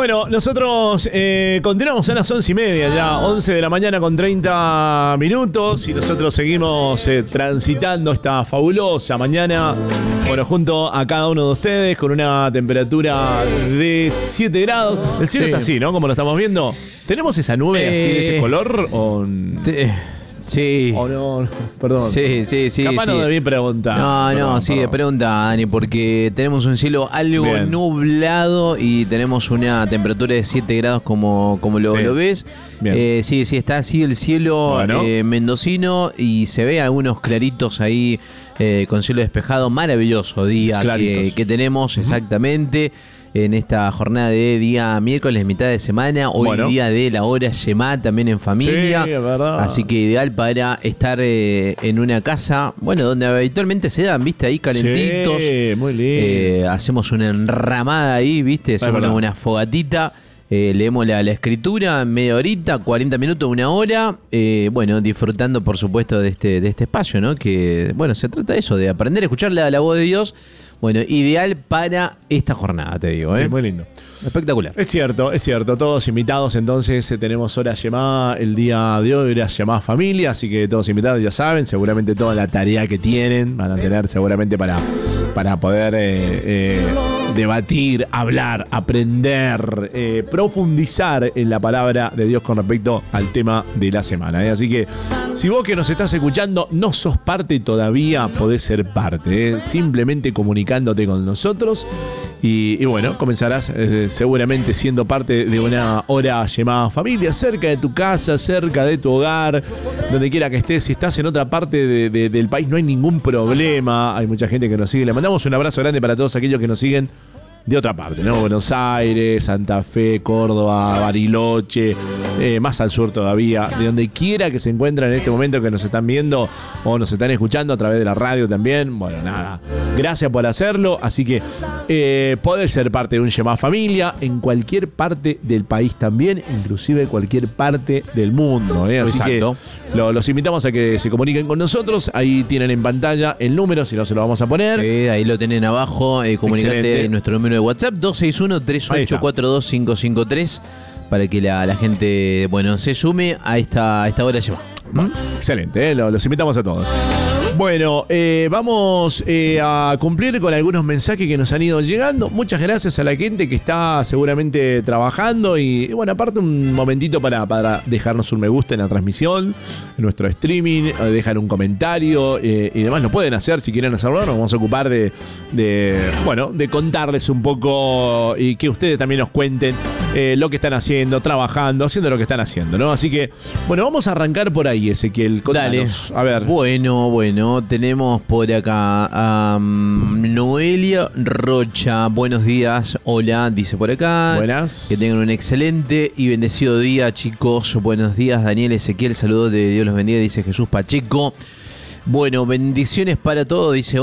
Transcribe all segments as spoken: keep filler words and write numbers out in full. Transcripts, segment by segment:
Bueno, nosotros eh, continuamos a las once y media ya, once de la mañana con treinta minutos, y nosotros seguimos eh, transitando esta fabulosa mañana, bueno, junto a cada uno de ustedes, con una temperatura de siete grados. El cielo Sí. está así, ¿no? Como lo estamos viendo. ¿Tenemos esa nube Eh, así de ese color? ¿O, Te- Sí. o no? Perdón. Sí, sí, sí. Capaz sí. no debí preguntar. No, Perdón, no, sí, perdón. pregunta, Dani, porque tenemos un cielo algo Bien. nublado y tenemos una temperatura de siete grados como, como lo, Sí. lo ves. Bien. Eh, sí, sí, está así el cielo Bueno. eh, mendocino y se ve algunos claritos ahí eh, con cielo despejado. Maravilloso día que, Claritos. que tenemos exactamente en esta jornada de día miércoles, mitad de semana. Hoy Bueno. día de la hora Yemá, también en familia. Sí, es verdad. Así que ideal para estar eh, en una casa, bueno, donde habitualmente se dan, viste, ahí calentitos. Sí, muy lindo. Eh, hacemos una enramada ahí, viste, hacemos verdad. una fogatita. Eh, leemos la, la escritura, media horita, cuarenta minutos, una hora. Eh, bueno, disfrutando, por supuesto, de este, de este espacio, ¿no? Que, bueno, se trata de eso, de aprender a escuchar la, la voz de Dios. Bueno, ideal para esta jornada, te digo, ¿eh? Sí, muy lindo. Espectacular. Es cierto, es cierto. Todos invitados, entonces eh, tenemos hora llamada el día de hoy, hora llamada familia, así que todos invitados ya saben, seguramente toda la tarea que tienen van a tener seguramente para, para poder eh, eh, debatir, hablar, aprender, eh, profundizar en la palabra de Dios con respecto al tema de la semana. ¿eh? Así que si vos que nos estás escuchando no sos parte todavía, podés ser parte, ¿eh? simplemente comunicándote con nosotros. Y, y bueno, comenzarás eh, seguramente siendo parte de una hora llamada familia, cerca de tu casa, cerca de tu hogar, donde quiera que estés. Si estás en otra parte de, de, del país, no hay ningún problema. Hay mucha gente que nos sigue. Le mandamos un abrazo grande para todos aquellos que nos siguen de otra parte, ¿no? Buenos Aires, Santa Fe, Córdoba, Bariloche, eh, más al sur todavía, de donde quiera que se encuentran en este momento, que nos están viendo o nos están escuchando a través de la radio también. Bueno, nada, gracias por hacerlo. Así que eh, podés ser parte de un Yemá Familia en cualquier parte del país también, inclusive cualquier parte del mundo, ¿eh? Así Exacto. que lo- los invitamos a que se comuniquen con nosotros. Ahí tienen en pantalla el número, si no se lo vamos a poner. Sí, ahí lo tienen abajo. Eh, comunicate Excelente. en nuestro número de WhatsApp dos seis uno, tres ocho cuatro dos, cinco cinco tres para que la, la gente, bueno, se sume a esta, a esta hora lleva. Bueno, excelente, ¿eh? Lo- los invitamos a todos. Bueno, eh, vamos eh, a cumplir con algunos mensajes que nos han ido llegando. Muchas gracias a la gente que está seguramente trabajando y, y bueno, aparte un momentito para, para dejarnos un me gusta en la transmisión, en nuestro streaming, eh, dejar un comentario eh, y demás. Lo pueden hacer si quieren hacerlo. Nos vamos a ocupar de, de, bueno, de contarles un poco y que ustedes también nos cuenten eh, lo que están haciendo, trabajando, haciendo lo que están haciendo, ¿no? Así que, bueno, vamos a arrancar por ahí, Ezequiel. Contanos. Dale. A ver. Bueno, bueno, tenemos por acá a um, Noelia Rocha. Buenos días, hola, dice por acá. Buenas. Que tengan un excelente y bendecido día, chicos. Buenos días, Daniel Ezequiel. Saludos de Dios los bendiga, dice Jesús Pacheco. Bueno, bendiciones para todos, dice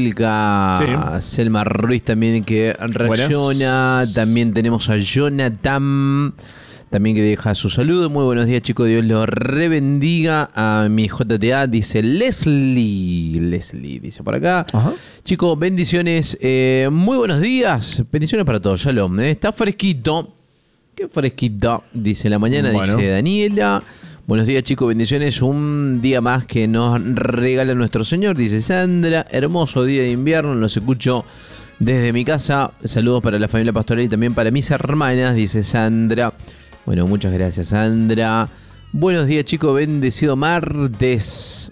Olga. Sí. Selma Ruiz también que reacciona. También tenemos a Jonathan, también que deja su saludo. Muy buenos días, chicos. Dios los rebendiga. A mi J T A dice Leslie. Leslie dice por acá. Ajá. Chicos, bendiciones. Eh, muy buenos días. Bendiciones para todos. Shalom. ¿eh? Está fresquito. Qué fresquito, dice la mañana, Bueno. dice Daniela. Buenos días, chicos, bendiciones. Un día más que nos regala nuestro Señor, dice Sandra. Hermoso día de invierno, los escucho desde mi casa. Saludos para la familia pastoral y también para mis hermanas, dice Sandra. Bueno, muchas gracias, Sandra. Buenos días, chicos, bendecido martes.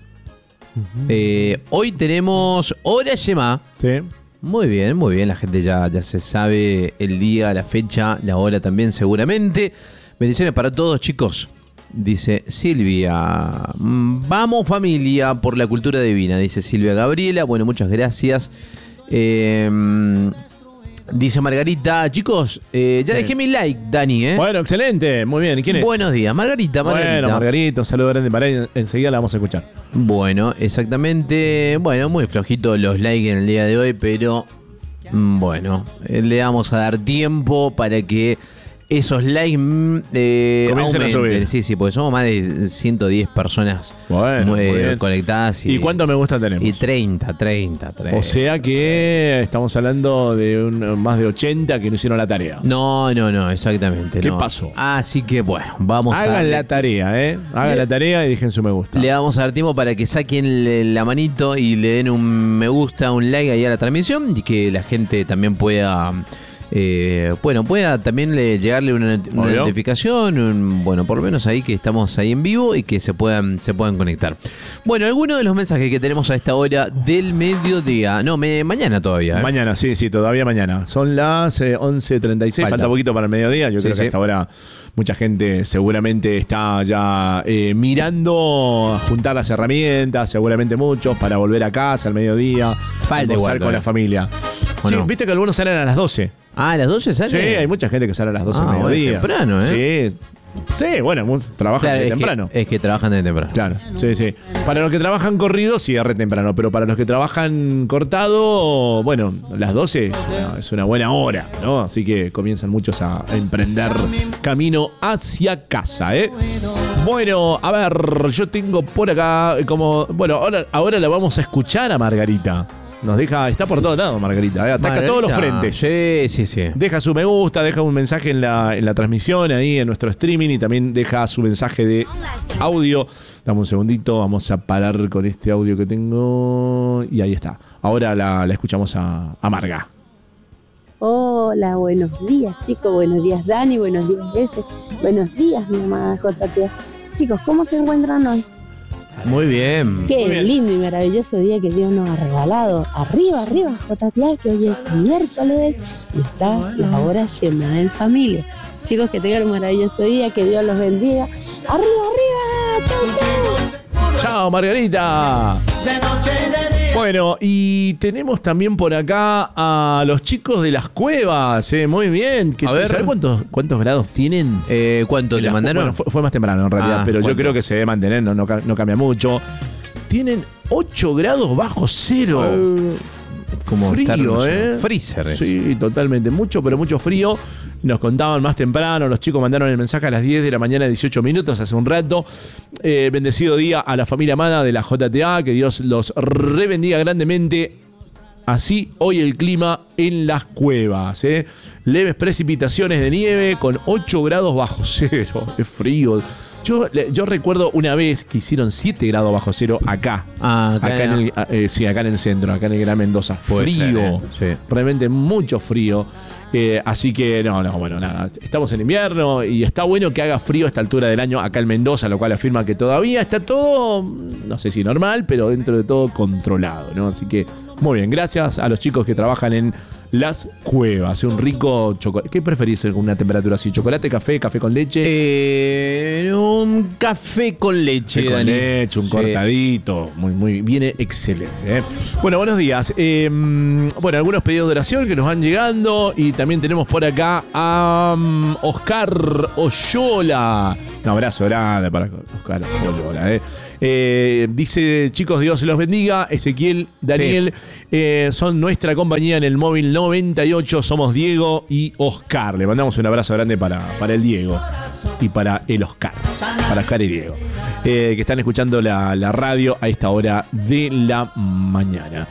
Eh, hoy tenemos Hora Yemá. Sí. Muy bien, muy bien. La gente ya, ya se sabe el día, la fecha, la hora también seguramente. Bendiciones para todos, chicos. Dice Silvia. Mm, Vamos familia por la cultura divina, dice Silvia Gabriela. Bueno, muchas gracias. Eh, dice Margarita. Chicos, eh, ya Sí. dejé mi like, Dani, ¿eh? Bueno, excelente. Muy bien. ¿Y quién es? Buenos días, Margarita, Margarita. Bueno, Margarita, un saludo grande para ella. Enseguida la vamos a escuchar. Bueno, exactamente. Bueno, muy flojito los likes en el día de hoy, pero mm, bueno, eh, le vamos a dar tiempo para que esos likes eh, comiencen a subir. Sí, sí, porque somos más de ciento diez personas bueno, muy, muy bien. conectadas. ¿Y, ¿Y cuántos me gusta tenemos? Y treinta, treinta, treinta. O sea que estamos hablando de un, más de ochenta que no hicieron la tarea. No, no, no, exactamente. ¿Qué no. pasó? Así que bueno, vamos Hagan a... la tarea, ¿eh? Hagan Le- la tarea y dejen su me gusta. Le vamos a dar tiempo para que saquen le- la manito y le den un me gusta, un like ahí a la transmisión y que la gente también pueda... Eh, bueno, pueda también le- llegarle una, not- una Obvio. notificación, un- bueno, por lo menos ahí que estamos ahí en vivo y que se puedan, se puedan conectar. Bueno, algunos de los mensajes que tenemos a esta hora del mediodía, no, me- mañana todavía. ¿eh? Mañana, sí, sí, todavía mañana. Son las eh, once treinta y seis, falta. Falta. poquito para el mediodía. Yo Sí, creo que sí. hasta ahora mucha gente seguramente está ya eh, mirando a juntar las herramientas, seguramente muchos, para volver a casa al mediodía, Falta almorzar igual con todavía. la familia. ¿O Sí, no? viste que algunos salen a las doce. Ah, ¿a las doce sale? Sí, hay mucha gente que sale a las doce Ah, del bueno, mediodía. temprano, ¿eh? Sí, sí, bueno, mu- trabajan Claro, de es temprano. Que, es que trabajan de temprano. Claro, sí, sí. Para los que trabajan corrido, sí, es re temprano. Pero para los que trabajan cortado, bueno, las doce es una, es una buena hora, ¿no? Así que comienzan muchos a, a emprender camino hacia casa, ¿eh? Bueno, a ver, yo tengo por acá como... Bueno, ahora, ahora la vamos a escuchar a Margarita. Nos deja... Está por todos lados, Margarita, ¿eh? Ataca Margarita, todos los frentes. Sí, sí, sí. Deja su me gusta, deja un mensaje en la, en la transmisión, ahí en nuestro streaming, y también deja su mensaje de audio. Dame un segundito, vamos a parar con este audio que tengo. Y ahí está. Ahora la, la escuchamos a, a Marga. Hola, buenos días chicos, buenos días Dani, buenos días Ese, buenos días mi amada J T A. Chicos, ¿cómo se encuentran hoy? Muy bien. Qué Muy bien. lindo y maravilloso día que Dios nos ha regalado. Arriba, arriba J T A, que hoy es miércoles y está la hora llena en familia. Chicos, que tengan un maravilloso día, que Dios los bendiga. Arriba, arriba, chau, chau. ¡Chao, Margarita! Bueno, y tenemos también por acá a los chicos de las cuevas. ¿eh? Muy bien. Que A ver. ¿Sabés cuántos, cuántos grados tienen? Eh, ¿Cuánto En le las cu- mandaron? Bueno, fue, fue más temprano en realidad, Ah, pero yo ¿cuánto? creo que se debe mantener, no, no, ca- no cambia mucho. Tienen ocho grados bajo cero. Como frío, estar, no sé, ¿eh? freezer. eh. Sí, totalmente. Mucho, pero mucho frío. Nos contaban más temprano, los chicos mandaron el mensaje a las diez de la mañana, dieciocho minutos, hace un rato. Eh, bendecido día a la familia amada de la J T A, que Dios los rebendiga grandemente. Así hoy el clima en las cuevas. ¿eh? Leves precipitaciones de nieve con ocho grados bajo cero. Es frío. Yo, le- yo recuerdo una vez que hicieron siete grados bajo cero acá. Ah, acá, Acá en el, ah, eh, sí, acá en el centro, acá en el Gran Mendoza. Puede Frío. ser, eh, sí. Realmente mucho frío. Eh, así que, no, no, bueno, nada. Estamos en invierno y está bueno que haga frío a esta altura del año acá en Mendoza, lo cual afirma que todavía está todo, no sé si normal, pero dentro de todo controlado, ¿no? Así que, muy bien. Gracias a los chicos que trabajan en las cuevas. Un rico chocolate. ¿Qué preferís con una temperatura así? ¿Chocolate, café, café con leche? Eh, un café con leche, Café con Dani. leche, un Sí. cortadito. Muy, muy, viene excelente. ¿eh? Bueno, buenos días. Eh, bueno, algunos pedidos de oración que nos van llegando. Y también tenemos por acá a um, Oscar Oyola. Un abrazo grande para Oscar Oyola. ¿eh? Eh, dice, chicos, Dios los bendiga. Ezequiel, Daniel, eh, son nuestra compañía en el móvil noventa y ocho. Somos Diego y Oscar. Le mandamos un abrazo grande para, para el Diego y para el Oscar. Para Oscar y Diego. Eh, que están escuchando la, la radio a esta hora de la mañana.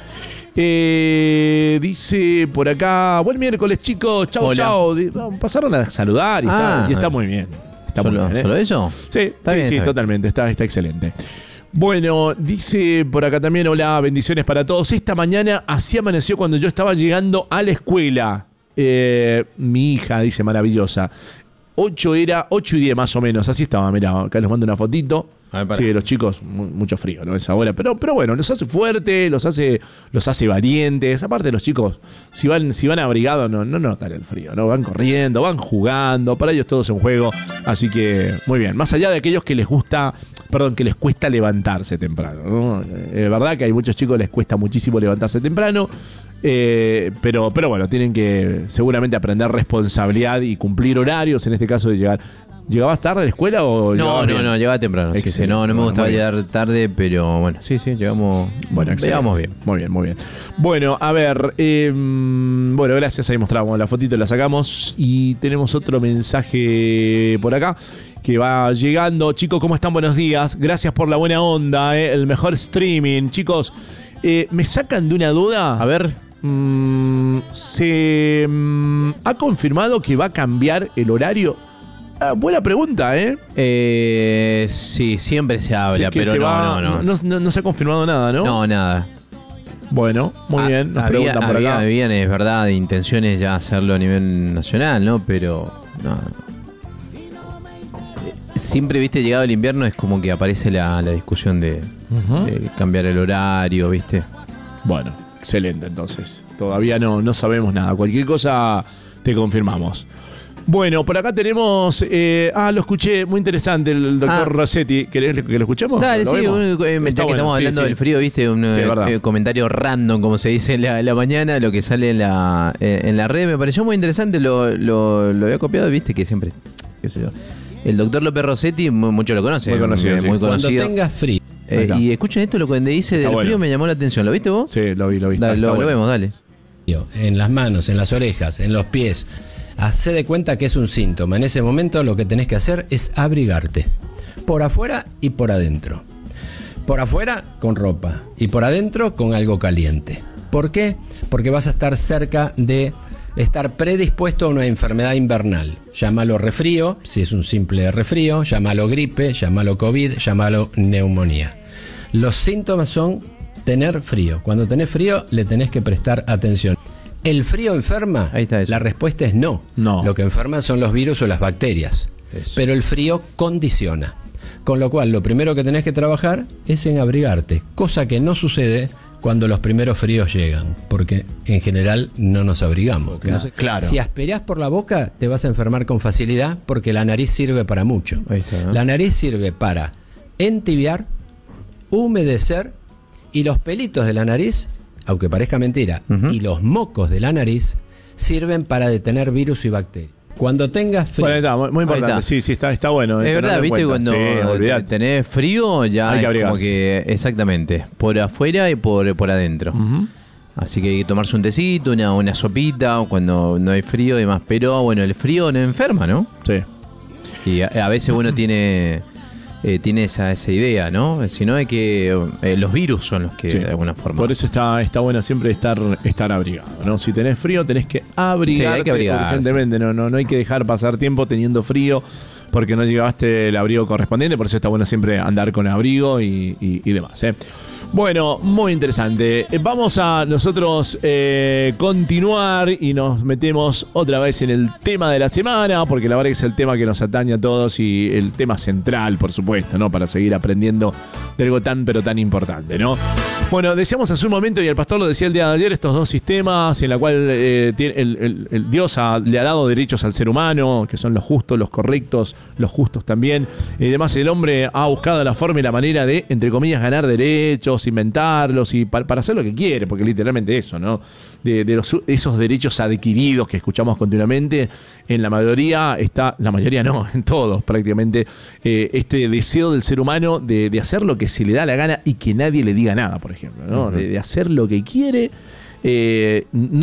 Eh, dice por acá, buen miércoles, chicos. Chau, Hola. chau. Di- Pasaron a saludar y, Ah. está, y está muy bien. Está muy ¿Solo, bien, ¿eh? ¿Solo eso? Sí, Está sí, bien, sí, está bien. totalmente. Está, está excelente. Bueno, dice por acá también, hola, bendiciones para todos. Esta mañana así amaneció cuando yo estaba llegando a la escuela. Eh, mi hija, dice, maravillosa. ocho era, ocho y diez más o menos. Así estaba, mirá, acá nos manda una fotito. A ver, para. Sí, los chicos, mu- mucho frío, ¿no? Esa hora. Pero, pero bueno, los hace fuertes, los hace, los hace valientes. Aparte, los chicos, si van, si van abrigados, no, no notan el frío, ¿no? Van corriendo, van jugando. Para ellos todo es un juego. Así que, muy bien. Más allá de aquellos que les gusta, perdón, que les cuesta levantarse temprano, ¿no? Es verdad que hay muchos chicos que les cuesta muchísimo levantarse temprano. Eh, pero, pero bueno, tienen que seguramente aprender responsabilidad y cumplir horarios, en este caso de llegar. ¿Llegabas tarde a la escuela o No, llegabas no, bien? no, llegaba temprano. Sí, sí, no, no me Bueno, gustaba muy bien. llegar tarde, pero bueno, sí, sí, llegamos, Bueno, excelente. llegamos bien. Muy bien, muy bien. Bueno, a ver, eh, bueno, gracias, ahí mostramos la fotito, la sacamos y tenemos otro mensaje por acá que va llegando. Chicos, ¿cómo están? Buenos días. Gracias por la buena onda, eh, el mejor streaming. Chicos, eh, ¿me sacan de una duda? A ver. Mm, ¿Se mm, ha confirmado que va a cambiar el horario? Ah, buena pregunta, ¿eh? Eh, sí, siempre se habla, Sí, que pero se no, va- no, no, no, no- no se ha confirmado nada, ¿no? No, nada. Bueno, muy Ah, bien, nos había, preguntan por había- acá. habían, es verdad, intenciones ya hacerlo a nivel nacional, ¿no? Pero no. Eh, Siempre, viste, llegado el invierno es como que aparece la, la discusión de, Ujú. de cambiar el horario, viste. Bueno, excelente entonces. Todavía no, no sabemos nada. Cualquier cosa te confirmamos. Bueno, por acá tenemos... eh, ah, lo escuché, muy interesante, el doctor Ah. Rossetti. ¿Querés que lo escuchemos? Dale, ¿Lo sí, vemos? un- eh, ya Está que bueno, estamos sí, hablando sí. del frío, viste, un Sí, eh, verdad. eh, comentario random, como se dice en la, la mañana, lo que sale en la, eh, en la red, me pareció muy interesante, lo, lo, lo había copiado, viste, que siempre, qué sé yo. El doctor López Rossetti, mu- mucho lo conoce, Muy conocido, eh, sí. muy Cuando conocido. tengas frío. Eh, Ahí está. y escuchen esto, lo que dice Está del bueno. frío me llamó la atención, ¿lo viste vos? Sí, lo vi, lo vi. Dale, Está lo, lo bueno. vemos, dale. En las manos, en las orejas, en los pies. Hacé de cuenta que es un síntoma. En ese momento lo que tenés que hacer es abrigarte. Por afuera y por adentro. Por afuera con ropa y por adentro con algo caliente. ¿Por qué? Porque vas a estar cerca de estar predispuesto a una enfermedad invernal. Llámalo resfrío, si es un simple resfrío, llámalo gripe, llámalo COVID, llámalo neumonía. Los síntomas son tener frío. Cuando tenés frío le tenés que prestar atención. ¿El frío enferma? Ahí está eso. La respuesta es no. No. Lo que enferman son los virus o las bacterias. Eso. Pero el frío condiciona. Con lo cual, lo primero que tenés que trabajar es en abrigarte. Cosa que no sucede cuando los primeros fríos llegan. Porque en general no nos abrigamos. Claro. Claro. Si aspirás por la boca, te vas a enfermar con facilidad porque la nariz sirve para mucho. Ahí está, ¿no? La nariz sirve para entibiar, humedecer y los pelitos de la nariz, aunque parezca mentira, Ujú. y los mocos de la nariz sirven para detener virus y bacterias. Cuando tengas frío, Bueno, ahí está, muy, muy Ahí importante. está. Sí, sí, está, está bueno. eh, Es verdad, tenerlo en viste, cuenta. cuando Sí, olvidate. tenés frío ya Hay que es como abrigarse. que, exactamente, por afuera y por, por adentro. Ujú. Así que hay que tomarse un tecito, una, una sopita o cuando no hay frío y demás. Pero bueno, el frío no enferma, ¿no? Sí. Y a, a veces uno tiene eh, tiene esa, esa idea, ¿no? Si no hay que... eh, los virus son los que Sí. de alguna forma... Por eso está, está bueno siempre estar, estar abrigado, ¿no? Si tenés frío, tenés que abrigarte Sí, hay que abrigarse. urgentemente. No, no, no hay que dejar pasar tiempo teniendo frío porque no llevaste el abrigo correspondiente. Por eso está bueno siempre andar con abrigo y, y- y demás, ¿eh? Bueno, muy interesante. Eh, Vamos a nosotros eh, continuar y nos metemos otra vez en el tema de la semana, porque la verdad que es el tema que nos atañe a todos y el tema central, por supuesto, ¿no? Para seguir aprendiendo de algo tan, pero tan importante, ¿no? Bueno, decíamos hace un momento, y el pastor lo decía el día de ayer, estos dos sistemas en la cual eh, tiene- el, el- el Dios ha- le ha dado derechos al ser humano, que son los justos, los correctos, los justos también. Y además el hombre ha buscado la forma y la manera de, entre comillas, ganar derechos, inventarlos y para, para hacer lo que quiere, porque literalmente eso, ¿no? De, de los, esos derechos adquiridos que escuchamos continuamente, en la mayoría está, la mayoría no, en todos prácticamente, eh, este deseo del ser humano de, de hacer lo que se le da la gana y que nadie le diga nada, por ejemplo, ¿no? Ujú. de, de hacer lo que quiere. Eh, no